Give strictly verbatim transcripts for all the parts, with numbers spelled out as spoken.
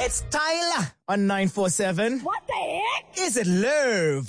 It's Tyler on nine four seven. What the heck? Is it love?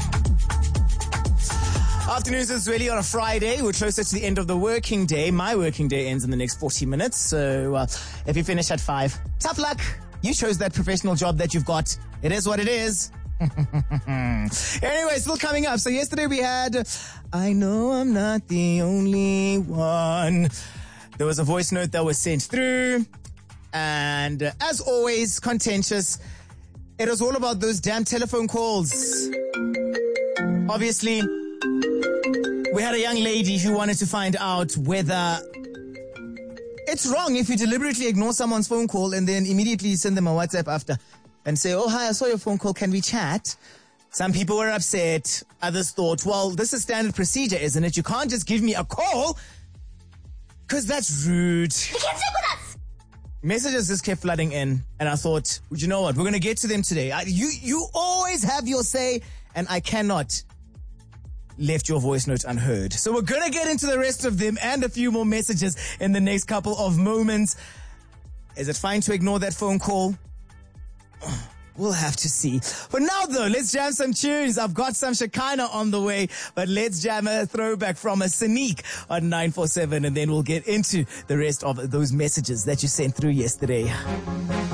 Afternoons is really on a Friday. We're closer to the end of the working day. My working day ends in the next forty minutes. So uh, if you finish at five, tough luck. You chose that professional job that you've got. It is what it is. Anyway, still coming up. So yesterday we had, I know I'm not the only one. There was a voice note that was sent through. And uh, as always, contentious. It was all about those damn telephone calls. Obviously, we had a young lady who wanted to find out whether it's wrong if you deliberately ignore someone's phone call and then immediately send them a WhatsApp after and say, oh, hi, I saw your phone call. Can we chat? Some people were upset. Others thought, well, this is standard procedure, isn't it? You can't just give me a call because that's rude. You can't sleep with us! Messages just kept flooding in, and I thought, well, you know what? We're going to get to them today. I, you, you always have your say, and I cannot left your voice note unheard. So we're going to get into the rest of them and a few more messages in the next couple of moments. Is it fine to ignore that phone call? We'll have to see. For now, though, let's jam some tunes. I've got some Shekinah on the way, but let's jam a throwback from a Sneak on nine four seven, and then we'll get into the rest of those messages that you sent through yesterday.